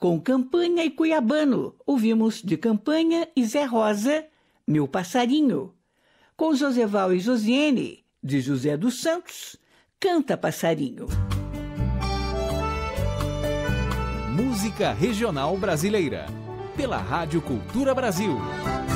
Com Campanha e Cuiabano, ouvimos de Campanha e Zé Rosa, Meu Passarinho. Com Joseval e Josiane, de José dos Santos, Canta Passarinho. Música Regional Brasileira, pela Rádio Cultura Brasil.